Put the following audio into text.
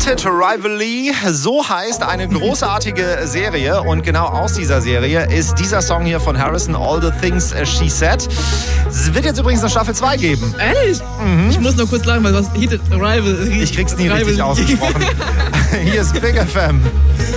Heated Rivalry, so heißt eine großartige Serie und genau aus dieser Serie ist dieser Song hier von Harrison, All the Things She Said. Es wird jetzt übrigens eine Staffel 2 geben. Ehrlich? Mhm. Ich muss nur kurz sagen, weil was Heated Rivalry... Ich krieg's nie richtig ausgesprochen. Hier ist Big FM.